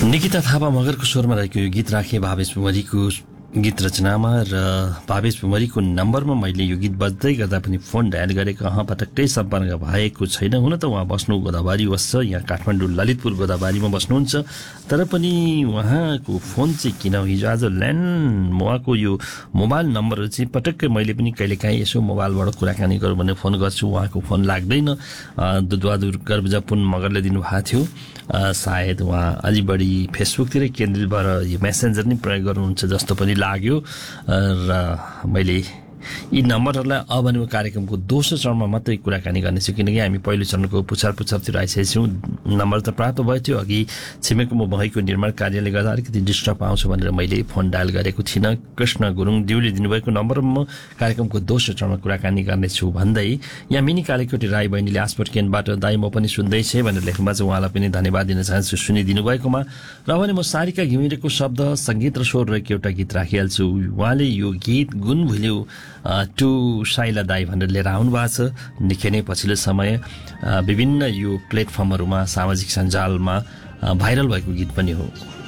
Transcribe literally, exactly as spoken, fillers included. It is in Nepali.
निकिता थापा मगरको स्वरमा रहेको यो गीत राखेँ भावेश बुमरीको गीत रचनामा र भावेश बुमरीको नम्बरमा मैले यो गीत बज्दै गर्दा पनि फोन डायल गरेको अह पटक्कै सम्पर्क भएको छैन। हुन त उहाँ बस्नु गोदावरी बस्छ, यहाँ काठमाडौँ ललितपुर गोदावरीमा बस्नुहुन्छ, तर पनि उहाँको फोन चाहिँ किन हिजो आज ल्यान्ड उहाँको यो मोबाइल नम्बरहरू चाहिँ पटक्कै मैले पनि कहिलेकाहीँ यसो मोबाइलबाट कुराकानी गरौँ भने फोन गर्छु, उहाँको फोन लाग्दैन। दुधबहादुर गर्बजपुन मगरले दिनुभएको थियो, सायद उहाँ अलि बढी फेसबुकतिरै केन्द्रित भएर यो मेसेन्जर नै प्रयोग गर्नुहुन्छ जस्तो पनि लाग्यो। र मैले यी नम्बरहरूलाई अब भने कार्यक्रमको दोस्रो चरणमा मात्रै कुराकानी गर्नेछु, किनकि हामी पहिलो चरणको पुछार पुछारतिर आइसकेको छौँ। नम्बर त प्राप्त भयो थियो, अघि छिमेकमा भएको निर्माण कार्यले गर्दा अलिकति डिस्टर्ब आउँछ भनेर मैले फोन डायल गरेको थिइनँ। कृष्ण गुरुङ दिउले दिनुभएको नम्बरमा म कार्यक्रमको दोस्रो चरणमा कुराकानी गर्नेछु भन्दै यहाँ मिनी कालीकोटी राई बहिनीले आसपट केनबाट दाइ म पनि सुन्दैछे भनेर लेख्नुभएको छ, उहाँलाई पनि धन्यवाद दिन चाहन्छु सुनिदिनु भएकोमा। र भने म सारिका घिमिरेको शब्द सङ्गीत र स्वर रहेको एउटा गीत राखिहाल्छु। उहाँले यो गीत गुन भुल्यो टु साइला दाई भनेर लिएर आउनु भएको छ। निकै नै पछिल्लो समय विभिन्न यो प्लेटफर्महरूमा सामाजिक सञ्जालमा भाइरल भएको गीत पनि हो।